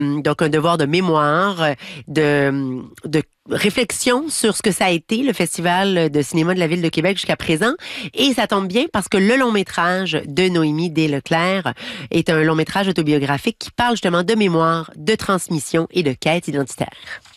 donc un devoir de mémoire, de réflexion sur ce que ça a été, le Festival de cinéma de la Ville de Québec jusqu'à présent. Et ça tombe bien parce que le long métrage de Noémie Desleclerc est un long métrage autobiographique qui parle justement de mémoire, de transmission et de quête identitaire.